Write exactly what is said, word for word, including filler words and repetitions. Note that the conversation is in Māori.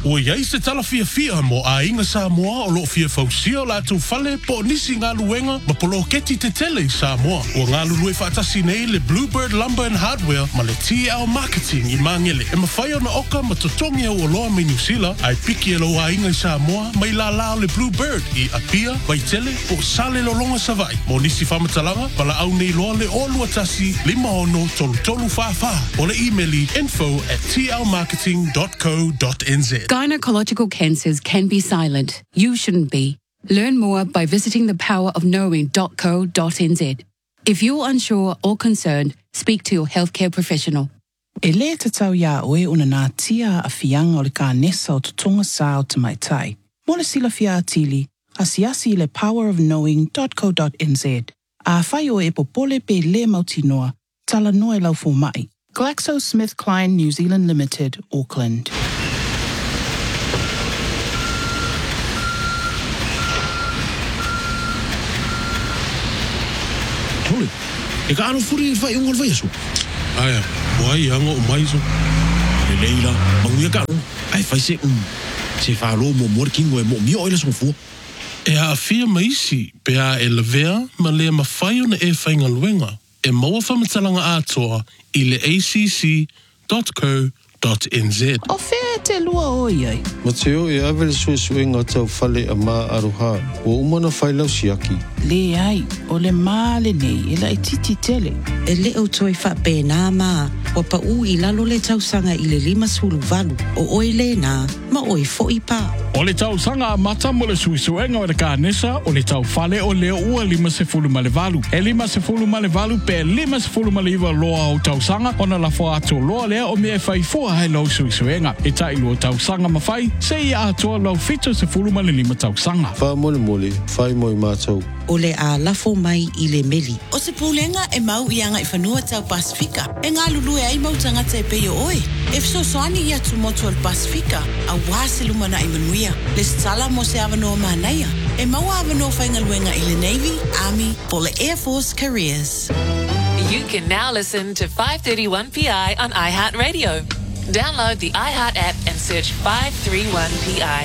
Ua iai se tala fia fia mo a inga Samoa o lo fia fausio la tu fale po nisi ngā luenga ma polo keti te tele Samoa. Ua ngā lulue whaatasi nei le Bluebird Lumber and Hardware ma le T L Marketing i mangele. E mawhai ona oka ma totongi au o loa me New Zealand ai piki e lo a inga Samoa mai la lao le Bluebird i apia, waitele o sale lo longa savai. Mo nisi whamatalanga pala au nei loa le olua tasi lima ono tolu tolu whawha o le emaili info at t l marketing dot co dot n z. Gynecological cancers can be silent. You shouldn't be. Learn more by visiting the power of knowing dot co dot n z. If you're unsure or concerned, speak to your healthcare professional. E le te tau ia oe una nā tia a fianga o le ka nesa o tutonga sa o te maitai. Mo le sila fia atili, asiasi le power of knowing dot co dot n z. A whai o e popole pe le mautinoa, tala noe lau fo mai. GlaxoSmithKline New Zealand Limited, Auckland. Tole, e ka anu furi whai ungal whai asu? Aia, wai anga o mai so. Le leila, manguia ka anu. Ai whai se, um, se whaalo mo morikingo e mo mio oila songfua. E a fia maisi, pe a e levea ma le mawhai ona e whainga luenga. E maua whamatalanga atoa i le a c c dot co dot n z. O whea te lua o iai. Mateo e awele sue sue ngā tau whale a mā aroha. O umana whailau siaki. Le ai, o le mā le nei, e lai titi tele. E le au toi whape nā mā, o pa u i lalo le tausanga i le lima sulu valu, o oi le nā, ma oi fo i pā. O le tau sanga mata mo le suisuenga o le ka nesa, o le tau fale o leo ua lima se fulu ma le valu. E lima se fulu ma le valu, pe lima se fulu ma le iwa loa o tau sanga, ona la fo ato loa lea o mea fai fua hai lau suisuenga. E tai lua tau sanga ma fai, se ia atoa lau fito se fulu ma le lima tau sanga. Wha mole mole, whai moi mātou. O le a lafo mai i le meli. O se pūlenga e mau i anga i whanua tau Pasifika. E ngā lulu e ai mau tangata e peo oe. E fso soani i atu motu al Pasifika, a wāse lumana i manuia. Le stala mo se avanoa mahanaia. E mau avanoa whainga luenga i le Navy, Army, po le Air Force Careers. You can now listen to five thirty-one P I on iHeartRadio. Download the iHeart app and search five thirty-one P I.